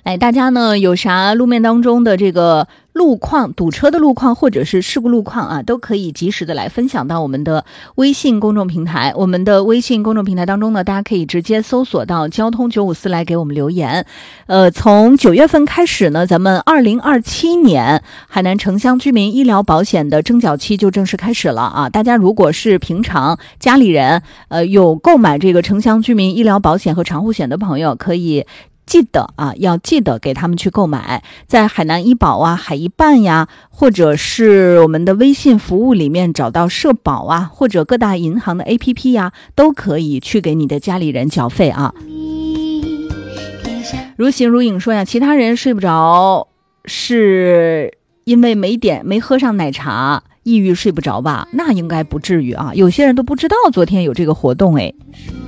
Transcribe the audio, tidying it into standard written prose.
来，大家呢有啥路面当中的这个路况、堵车的路况或者是事故路况啊，都可以及时的来分享到我们的微信公众平台。我们的微信公众平台当中呢，大家可以直接搜索到交通954来给我们留言。从9月份开始呢，咱们2027年海南城乡居民医疗保险的征缴期就正式开始了啊！大家如果是平常家里人有购买这个城乡居民医疗保险和长护险的朋友，可以要记得给他们去购买，在海南医保啊、海医办呀，或者是我们的微信服务里面找到社保啊，或者各大银行的 APP 呀，都可以去给你的家里人缴费啊。如形如影说呀，其他人睡不着是因为没喝上奶茶，抑郁睡不着吧？那应该不至于啊，有些人都不知道昨天有这个活动哎。